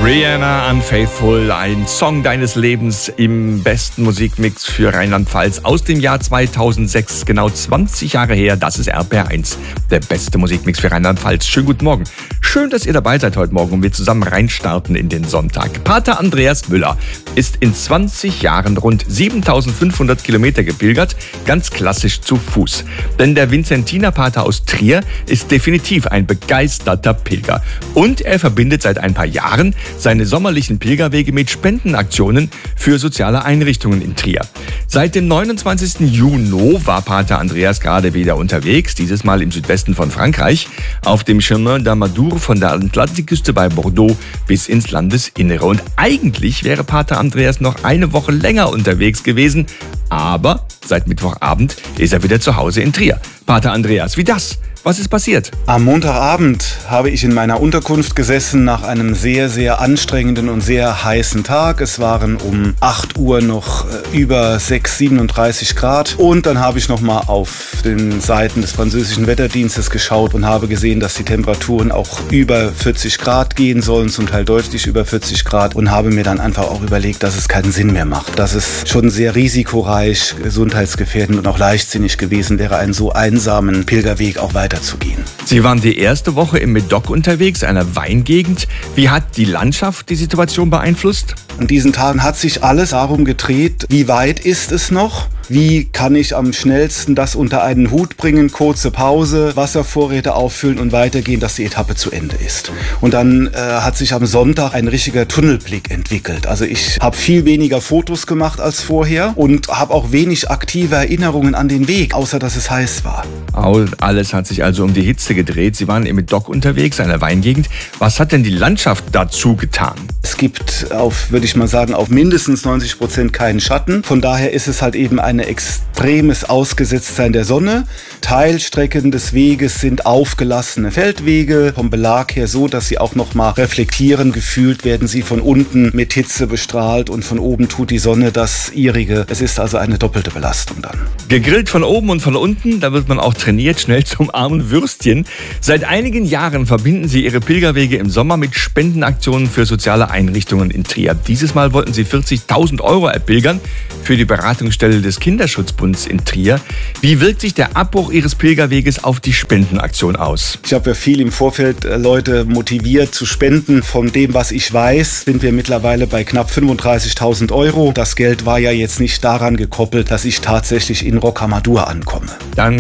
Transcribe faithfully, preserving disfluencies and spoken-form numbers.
Rihanna, Unfaithful, ein Song deines Lebens im besten Musikmix für Rheinland-Pfalz aus dem Jahr zweitausendsechs, genau zwanzig Jahre her. Das ist R P R eins, der beste Musikmix für Rheinland-Pfalz. Schönen guten Morgen. Schön, dass ihr dabei seid heute Morgen und wir zusammen reinstarten in den Sonntag. Pater Andreas Müller ist in zwanzig Jahren rund siebentausendfünfhundert Kilometer gepilgert, ganz klassisch zu Fuß. Denn der Vinzentinerpater aus Trier ist definitiv ein begeisterter Pilger. Und er verbindet seit ein paar Jahren seine sommerlichen Pilgerwege mit Spendenaktionen für soziale Einrichtungen in Trier. Seit dem neunundzwanzigsten Juni war Pater Andreas gerade wieder unterwegs, dieses Mal im Südwesten von Frankreich, auf dem Chemin d'Amadou von der Atlantikküste bei Bordeaux bis ins Landesinnere. Und eigentlich wäre Pater Andreas noch eine Woche länger unterwegs gewesen, aber seit Mittwochabend ist er wieder zu Hause in Trier. Pater Andreas, wie das? Was ist passiert? Am Montagabend habe ich in meiner Unterkunft gesessen nach einem sehr, sehr anstrengenden und sehr heißen Tag. Es waren um acht Uhr noch über sechs, siebenunddreißig Grad. Und dann habe ich nochmal auf den Seiten des französischen Wetterdienstes geschaut und habe gesehen, dass die Temperaturen auch über vierzig Grad gehen sollen, zum Teil deutlich über vierzig Grad. Und habe mir dann einfach auch überlegt, dass es keinen Sinn mehr macht. Dass es schon sehr risikoreich, gesundheitsgefährdend und auch leichtsinnig gewesen wäre, einen so einsamen Pilgerweg auch weiter zu gehen. Sie waren die erste Woche im Médoc unterwegs, einer Weingegend. Wie hat die Landschaft die Situation beeinflusst? An diesen Tagen hat sich alles darum gedreht, wie weit ist es noch? Wie kann ich am schnellsten das unter einen Hut bringen, kurze Pause, Wasservorräte auffüllen und weitergehen, dass die Etappe zu Ende ist. Und dann äh, hat sich am Sonntag ein richtiger Tunnelblick entwickelt. Also ich habe viel weniger Fotos gemacht als vorher und habe auch wenig aktive Erinnerungen an den Weg, außer dass es heiß war. Alles hat sich also um die Hitze gedreht. Sie waren im Médoc unterwegs, einer Weingegend. Was hat denn die Landschaft dazu getan? Es gibt auf, würde ich mal sagen, auf mindestens neunzig Prozent keinen Schatten. Von daher ist es halt eben ein extremes Ausgesetztsein der Sonne. Teilstrecken des Weges sind aufgelassene Feldwege, vom Belag her so, dass sie auch noch mal reflektieren. Gefühlt werden sie von unten mit Hitze bestrahlt und von oben tut die Sonne das ihrige. Es ist also eine doppelte Belastung dann. Gegrillt von oben und von unten, da wird man auch trainiert, schnell zum armen Würstchen. Seit einigen Jahren verbinden Sie Ihre Pilgerwege im Sommer mit Spendenaktionen für soziale Einrichtungen in Trier. Dieses Mal wollten Sie vierzigtausend Euro erpilgern für die Beratungsstelle des Kinderschutzbunds in Trier. Wie wirkt sich der Abbruch Ihres Pilgerweges auf die Spendenaktion aus? Ich habe ja viel im Vorfeld Leute motiviert zu spenden. Von dem, was ich weiß, sind wir mittlerweile bei knapp fünfunddreißigtausend Euro. Das Geld war ja jetzt nicht daran gekoppelt, dass ich tatsächlich in Rocamadour ankomme. Dann